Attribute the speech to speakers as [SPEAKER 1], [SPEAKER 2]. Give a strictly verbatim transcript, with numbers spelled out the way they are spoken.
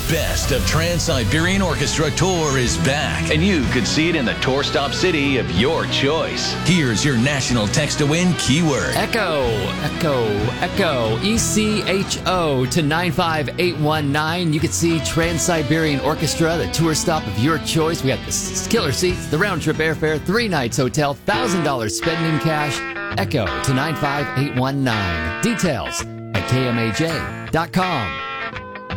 [SPEAKER 1] best of Trans-Siberian Orchestra Tour is back, and you could see it in the tour stop city of your choice. Here's your national text-to-win keyword.
[SPEAKER 2] Echo, Echo, Echo, E C H O to nine five eight one nine. You can see Trans-Siberian Orchestra, the tour stop of your choice. We got the killer seats, the round-trip airfare, three nights hotel, one thousand dollars spending cash. Echo to nine five eight one nine. Details at K M A J dot com.